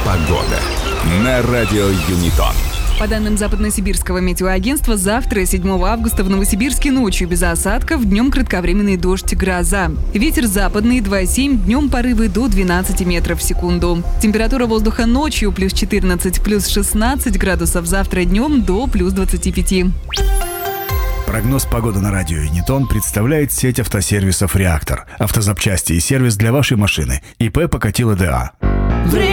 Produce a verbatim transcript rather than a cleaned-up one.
Погода на радио Юнитон. По данным Западносибирского метеоагентства, завтра, седьмого августа, в Новосибирске ночью без осадков, днем кратковременный дождь, гроза. Ветер западный два семь, днем порывы до двенадцати метров в секунду. Температура воздуха ночью плюс четырнадцать, плюс шестнадцать градусов, завтра днем до плюс двадцати пяти. Прогноз погоды на радио Юнитон представляет сеть автосервисов «Реактор». Автозапчасти и сервис для вашей машины. ИП Покатило ДА.